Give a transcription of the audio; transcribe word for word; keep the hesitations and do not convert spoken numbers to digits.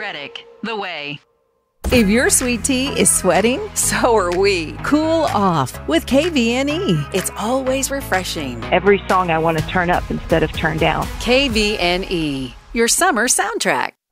Reddick, The Way. If your sweet tea is sweating, so are we. Cool off with K V N E. It's always refreshing. Every song I want to turn up instead of turn down. K V N E, your summer soundtrack.